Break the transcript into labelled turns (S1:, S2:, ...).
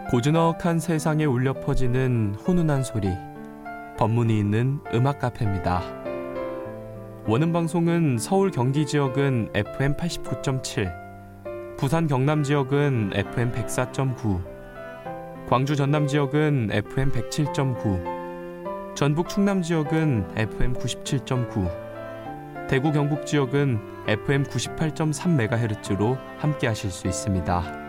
S1: 고즈넉한 세상에 울려 퍼지는 훈훈한 소리, 법문이 있는 음악 카페입니다. 원음 방송은 서울 경기 지역은 FM 89.7, 부산 경남 지역은 FM 104.9, 광주 전남 지역은 FM 107.9, 전북 충남 지역은 FM 97.9, 대구 경북 지역은 FM 98.3MHz로 함께 하실 수 있습니다.